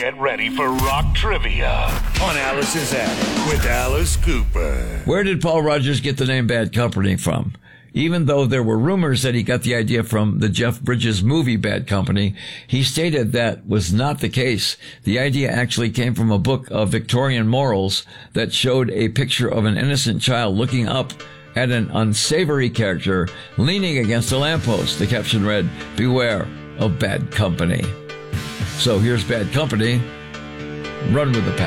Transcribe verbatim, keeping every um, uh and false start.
Get ready for rock trivia on Alice's Attic with Alice Cooper. Where did Paul Rodgers get the name Bad Company from? Even though there were rumors that he got the idea from the Jeff Bridges movie Bad Company, he stated that was not the case. The idea actually came from a book of Victorian morals that showed a picture of an innocent child looking up at an unsavory character leaning against a lamppost. The caption read, "Beware of bad company." So here's Bad Company. Run with the pack.